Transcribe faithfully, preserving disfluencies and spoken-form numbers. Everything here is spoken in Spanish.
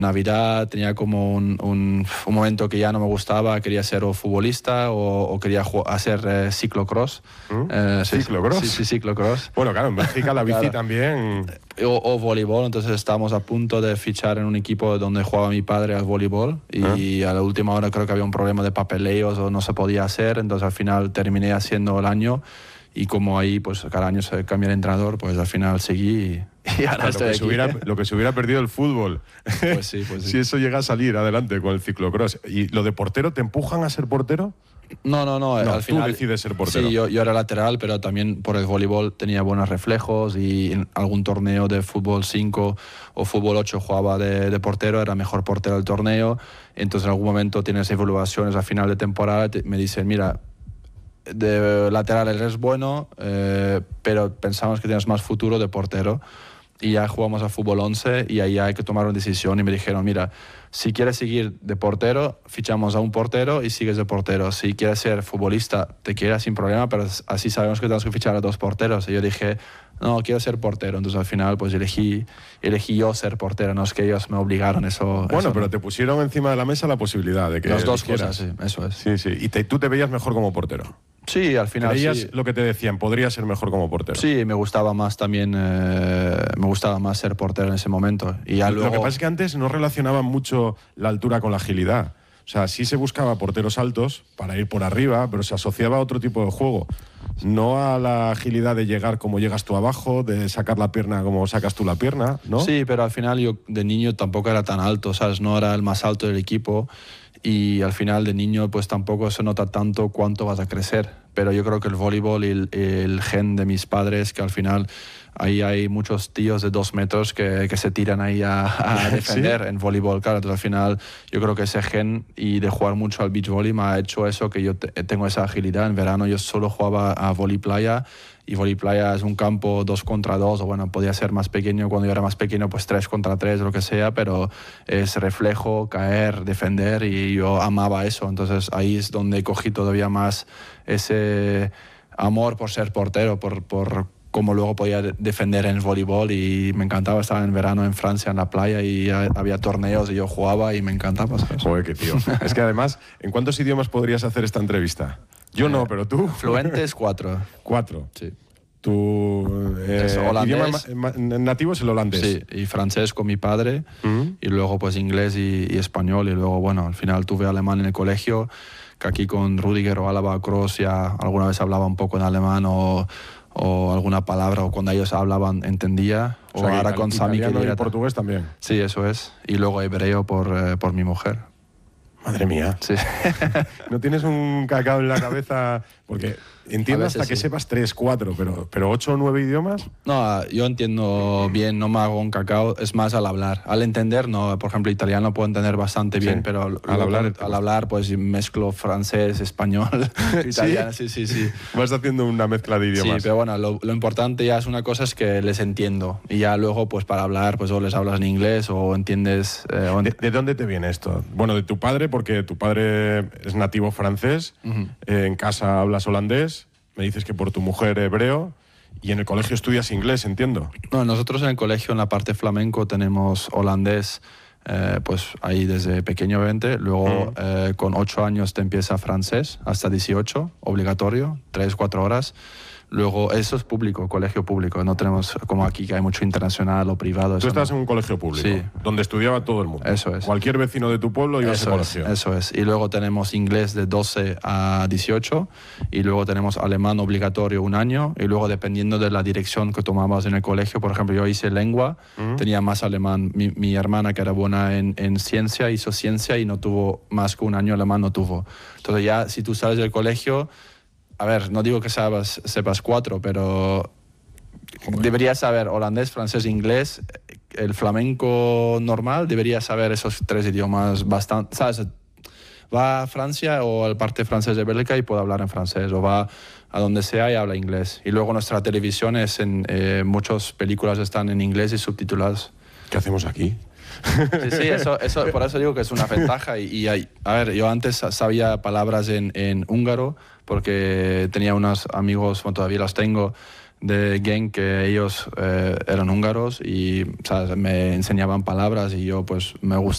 Navidad tenía como un, un, un momento que ya no me gustaba, quería ser o futbolista o, o quería hacer eh, ciclocross. ¿Mm? Eh, sí, ¿Ciclocross? Sí, sí, ciclocross. Bueno, claro, en Bélgica la bici Claro. también... O, o voleibol, entonces estábamos a punto de fichar en un equipo donde jugaba mi padre al voleibol y ¿Eh? a la última hora creo que había un problema de papeleos o no se podía hacer, entonces al final terminé haciendo el año y como ahí pues cada año se cambia el entrenador, pues al final seguí y, y ahora o sea, lo, que se hubiera, lo que se hubiera perdido el fútbol. Pues sí, pues sí. Si eso llega a salir adelante con el ciclocross. ¿Y lo de portero, te empujan a ser portero? No, no, no, no al final... tú decides ser portero. Sí, yo, yo era lateral, pero también por el voleibol tenía buenos reflejos y en algún torneo de fútbol cinco o fútbol ocho jugaba de, de portero, era mejor portero del torneo. Entonces en algún momento tienes evaluaciones a final de temporada, te, me dicen, mira, de lateral eres bueno, eh, pero pensamos que tienes más futuro de portero. Y ya jugamos a fútbol once y ahí hay que tomar una decisión y me dijeron, mira, si quieres seguir de portero, fichamos a un portero y sigues de portero. Si quieres ser futbolista, te quedas sin problema, pero así sabemos que tenemos que fichar a dos porteros. Y yo dije, no, quiero ser portero. Entonces al final pues elegí, elegí yo ser portero, no es que ellos me obligaron. Eso, bueno, eso pero no. te pusieron encima de la mesa la posibilidad de que Las dos eligieras. cosas, sí, eso es. Sí, sí. ¿Y te, tú te veías mejor como portero? Sí, al final ¿Creías sí. lo que te decían? ¿Podría ser mejor como portero? Sí, me gustaba más también, eh, me gustaba más ser portero en ese momento. Y ya luego... Lo que pasa es que antes no relacionaban mucho la altura con la agilidad. O sea, sí se buscaba porteros altos para ir por arriba, pero se asociaba a otro tipo de juego. No a la agilidad de llegar como llegas tú abajo, de sacar la pierna como sacas tú la pierna, ¿no? Sí, pero al final yo de niño tampoco era tan alto, ¿sabes? No era el más alto del equipo y al final de niño pues tampoco se nota tanto cuánto vas a crecer. Pero yo creo que el voleibol y el, el gen de mis padres, que al final ahí hay muchos tíos de dos metros que, que se tiran ahí a, a defender ¿Sí? en voleibol, claro. Entonces al final yo creo que ese gen y de jugar mucho al beach volley me ha hecho eso, que yo te, tengo esa agilidad. En verano yo solo jugaba a volley playa y volley playa es un campo dos contra dos, o bueno, podía ser más pequeño cuando yo era más pequeño, pues tres contra tres, lo que sea, pero es reflejo, caer, defender y yo amaba eso. Entonces ahí es donde cogí todavía más ese amor por ser portero, por, por cómo luego podía defender en el voleibol y me encantaba estar en verano en Francia en la playa y había torneos y yo jugaba y me encantaba. ¿Sabes? Joder, qué tío. Es que además, ¿en cuántos idiomas podrías hacer esta entrevista? Yo eh, no, pero tú. Fluentes, cuatro. Cuatro. Sí. Tu eh, holandés, idioma nativo es el holandés. Sí, y francés con mi padre, uh-huh. y luego pues inglés y, y español, y luego bueno, al final tuve alemán en el colegio, que aquí con Rudiger o Alaba, Kroos ya alguna vez hablaba un poco en alemán o, o alguna palabra, o cuando ellos hablaban entendía, o, o sea, ahora con Sami italiano y portugués también. Sí, eso es, y luego hebreo por, eh, por mi mujer. Madre mía. Sí. ¿No tienes un cacao en la cabeza? Porque entiendo hasta que sí. sepas tres, cuatro, pero, pero ocho o nueve idiomas. No, yo entiendo bien, no me hago un cacao, es más al hablar. Al entender, no, por ejemplo, italiano puedo entender bastante bien, sí. pero al, al, hablar, al hablar, pues mezclo francés, español, italiano, sí, sí, sí. Vas haciendo una mezcla de idiomas. Sí, pero bueno, lo, lo importante ya es una cosa es que les entiendo. Y ya luego, pues para hablar, pues o les hablas en inglés o entiendes... Eh, o ent ¿De, ¿De dónde te viene esto? Bueno, de tu padre, porque tu padre es nativo francés, uh-huh. eh, en casa hablas holandés, me dices que por tu mujer hebreo, y en el colegio estudias inglés, entiendo. No, nosotros en el colegio, en la parte flamenco, tenemos holandés, eh, pues ahí desde pequeño obviamente, luego uh-huh. eh, con ocho años te empieza francés, hasta dieciocho, obligatorio, tres, cuatro horas. Luego, eso es público, colegio público. No tenemos como aquí que hay mucho internacional o privado. Tú estás no. en un colegio público, sí. donde estudiaba todo el mundo. Eso es. Cualquier vecino de tu pueblo iba a ese colegio. Es, eso es. Y luego tenemos inglés de doce a dieciocho. Y luego tenemos alemán obligatorio un año. Y luego, dependiendo de la dirección que tomabas en el colegio, por ejemplo, yo hice lengua, uh-huh. tenía más alemán. Mi, mi hermana, que era buena en, en ciencia, hizo ciencia y no tuvo más que un año alemán, no tuvo. Entonces ya, si tú sales del colegio... A ver, no digo que sepas, sepas cuatro, pero bueno. deberías saber holandés, francés, inglés, el flamenco normal, deberías saber esos tres idiomas bastante, ¿sabes? Va a Francia o al parte francés de Bélgica y puede hablar en francés, o va a donde sea y habla inglés. Y luego nuestra televisión, es en, eh, muchas películas están en inglés y subtituladas. ¿Qué hacemos aquí? Sí, sí, eso, eso, por eso digo que es una ventaja. Y, y hay, a ver, yo antes sabía palabras en, en húngaro porque tenía unos amigos, bueno, todavía los tengo, de gang que ellos eh, eran húngaros y, ¿sabes?, me enseñaban palabras y yo pues me gustaba.